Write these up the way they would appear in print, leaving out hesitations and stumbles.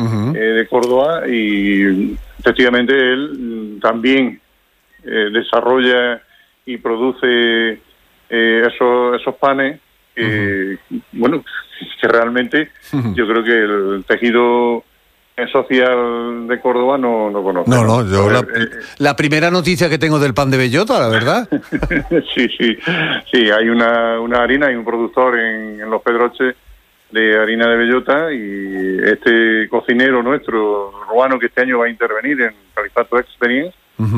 de Córdoba, y efectivamente él también desarrolla y produce esos panes que, bueno, que realmente yo creo que el tejido social de Córdoba no conoce. No, yo la primera noticia que tengo del pan de bellota, la verdad. Sí, hay una harina, hay un productor en Los Pedroches de harina de bellota, y este cocinero nuestro, Ruano, que este año va a intervenir en Califato Experience,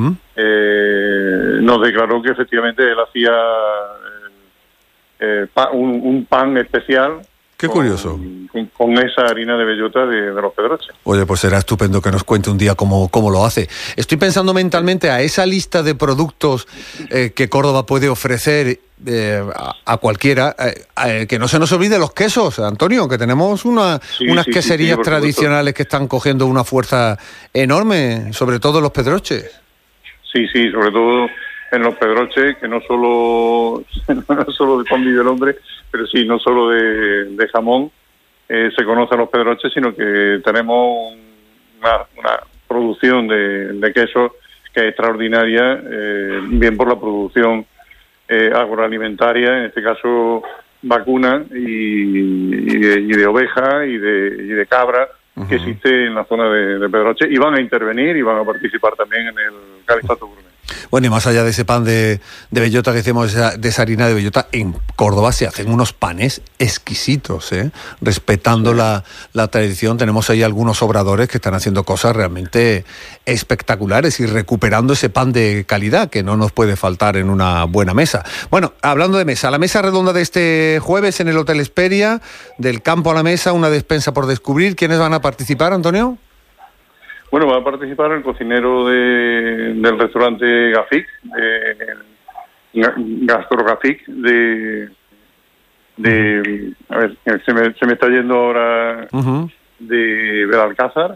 nos declaró que efectivamente él hacía un pan especial. Qué curioso. Con esa harina de bellota de Los Pedroches. Oye, pues será estupendo que nos cuente un día cómo lo hace. Estoy pensando mentalmente a esa lista de productos que Córdoba puede ofrecer a cualquiera, que no se nos olvide los quesos, Antonio, que tenemos unas queserías tradicionales que están cogiendo una fuerza enorme, sobre todo en Los Pedroches. Sí, sobre todo en Los Pedroches, que no solo de pan del hombre, pero sí, no solo de jamón se conoce a Los Pedroches, sino que tenemos una producción de quesos que es extraordinaria, bien por la producción agroalimentaria, en este caso vacuna y de oveja y de cabra, que existe en la zona de Pedroche, y van a intervenir y van a participar también en el Califato Gourmet. Bueno, y más allá de ese pan de bellota que decimos, de esa harina de bellota, en Córdoba se hacen unos panes exquisitos, respetando la tradición. Tenemos ahí algunos obradores que están haciendo cosas realmente espectaculares y recuperando ese pan de calidad que no nos puede faltar en una buena mesa. Bueno, hablando de mesa, la mesa redonda de este jueves en el Hotel Hesperia, del campo a la mesa, una despensa por descubrir. ¿Quiénes van a participar, Antonio? Bueno, va a participar el cocinero del restaurante Gafik, Gastro Gafik, a ver, se me está yendo ahora, de Belalcázar.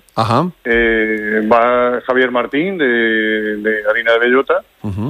Va Javier Martín, de harina de bellota.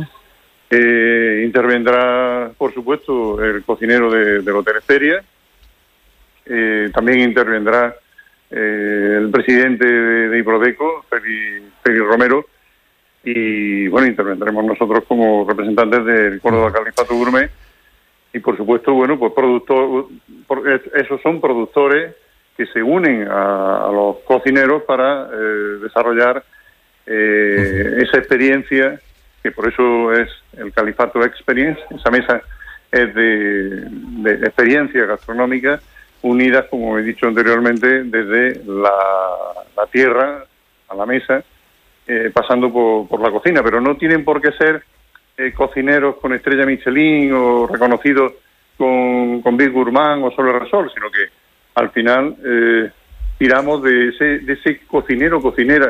Intervendrá, por supuesto, el cocinero del Hotel Hesperia. También intervendrá el presidente de Iprodeco, Félix Romero, y bueno, intervendremos nosotros como representantes del Córdoba Califato Gourmet, y por supuesto, bueno, pues esos son productores que se unen a los cocineros para desarrollar esa experiencia, que por eso es el Califato Experience. Esa mesa es de experiencia gastronómica, unidas, como he dicho anteriormente, desde la tierra a la mesa, pasando por la cocina, pero no tienen por qué ser cocineros con estrella Michelin o reconocidos con Big Gourmand o Solo Resol, sino que al final tiramos de ese cocinero o cocinera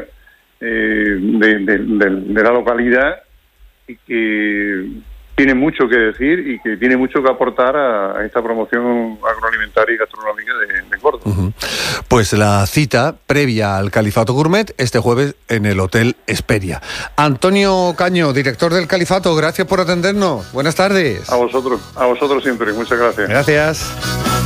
de la localidad, y que tiene mucho que decir y que tiene mucho que aportar a esta promoción agroalimentaria y gastronómica de Córdoba. Pues la cita previa al Califato Gourmet este jueves en el Hotel Hesperia. Antonio Caño, director del Califato, gracias por atendernos. Buenas tardes. A vosotros siempre. Muchas gracias. Gracias.